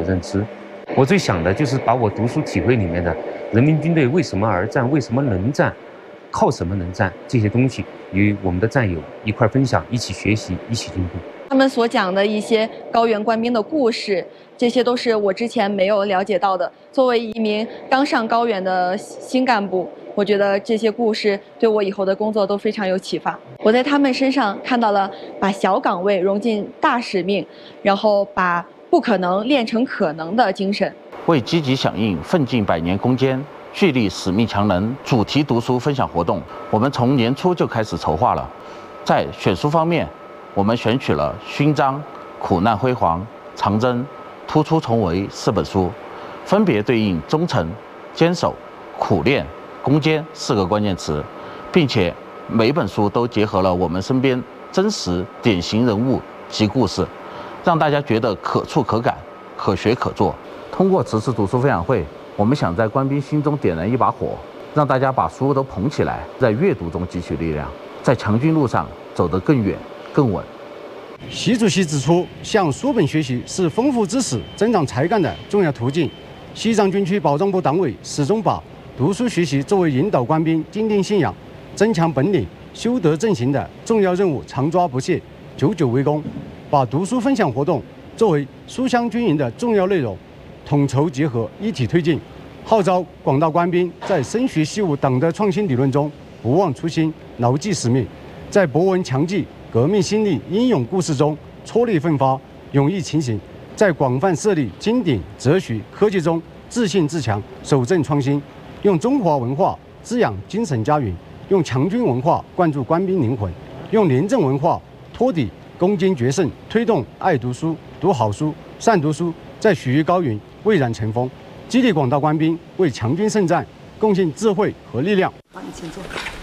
认知。我最想的就是把我读书体会里面的人民军队为什么而战，为什么能战，靠什么能战这些东西，与我们的战友一块分享，一起学习，一起进步。 他们所讲的一些高原官兵的故事，这些都是我之前没有了解到的。作为一名刚上高原的新干部，我觉得这些故事对我以后的工作都非常有启发。我在他们身上看到了把小岗位融进大使命，然后把不可能练成可能的精神。 为积极响应奋进100年攻坚、聚力使命强能主题读书分享活动，我们从年初就开始筹划了。在选书方面，我们选取了《勋章》《苦难辉煌》《长征》《突出重围》4本书，分别对应忠诚、坚守、苦练、攻坚4个关键词，并且每本书都结合了我们身边真实典型人物及故事，让大家觉得可触可感、可学可做。通过此次读书分享会，我们想在官兵心中点燃一把火，让大家把书都捧起来，在阅读中汲取力量，在强军路上走得更远更稳。 习主席指出，向书本学习是丰富知识、增长才干的重要途径。西藏军区保障部党委始终把读书学习作为引导官兵坚定信仰、增强本领、修德正行的重要任务常抓不懈、久久为功，把读书分享活动作为书香军营的重要内容，统筹结合，一体推进，号召广大官兵在深学习武党的创新理论中不忘初心、牢记使命，在博闻强记、革命先例、英勇故事中踔厉奋发、勇毅勤行，在广泛设立经典、哲学、科技中自信自强、守正创新，用中华文化滋养精神家园，用强军文化灌注官兵灵魂，用廉政文化托底攻坚决胜，推动爱读书、读好书、善读书在许余高原蔚然成风，激励广大官兵为强军胜战贡献智慧和力量。好，你请坐。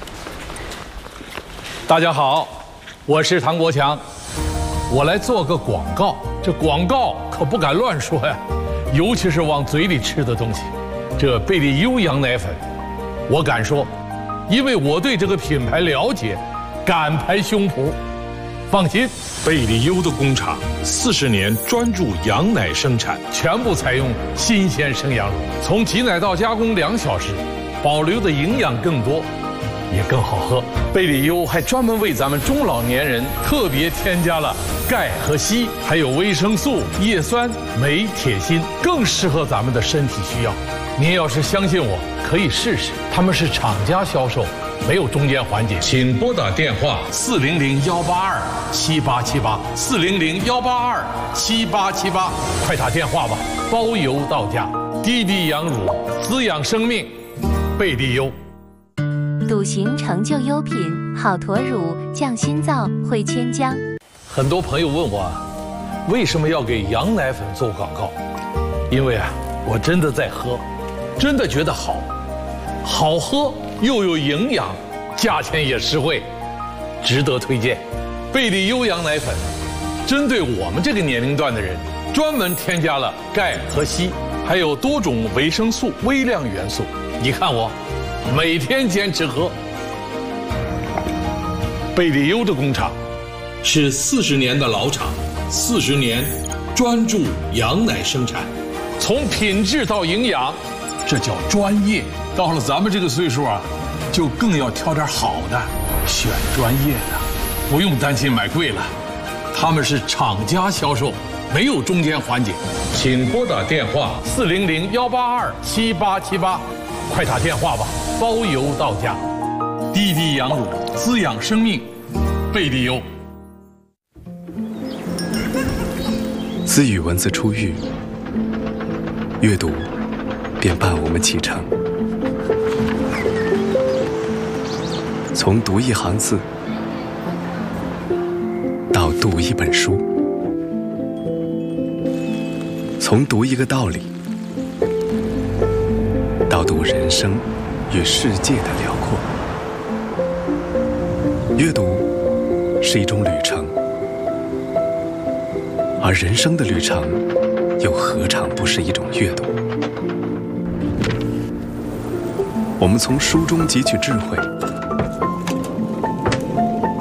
大家好，我是唐国强，我来做个广告。这广告可不敢乱说呀，尤其是往嘴里吃的东西。这贝利优羊奶粉，我敢说，因为我对这个品牌了解，敢拍胸脯。放心， 贝利优的工厂40年专注羊奶生产， 全部采用新鲜生羊乳，从挤奶到加工2小时，保留的营养更多，也更好喝。贝利优还专门为咱们中老年人特别添加了钙和硒，还有维生素、叶酸、镁、铁、锌，更适合咱们的身体需要。您要是相信我，可以试试。他们是厂家销售，没有中间环节。 请拨打电话 400-182-7878，400-182-7878，快打电话吧，包邮到家。低低羊乳，滋养生命，贝利优。 笃行成就优品，好驼乳降心燥，会千姜。 很多朋友问我，为什么要给羊奶粉做广告？因为我真的在喝，真的觉得好，好喝又有营养，价钱也实惠，值得推荐。贝利优羊奶粉，针对我们这个年龄段的人，专门添加了钙和硒，还有多种维生素、微量元素。你看我，每天坚持喝。贝利优的工厂是40年的老厂，40年专注羊奶生产， 从品质到营养，这叫专业。到了咱们这个岁数就更要挑点好的，选专业的，不用担心买贵了。他们是厂家销售，没有中间环节。 请拨打电话 400-182-7878，快打电话吧，包邮到家。低低羊乳，滋养生命，贝利优。 自与文字初遇，阅读便伴我们启程。从读一行字，到读一本书，从读一个道理，到读人生与世界的辽阔。阅读是一种旅程，而人生的旅程又何尝不是一种阅读？我们从书中汲取智慧，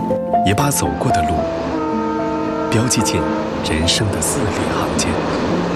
也把走过的路标记进人生的字里行间。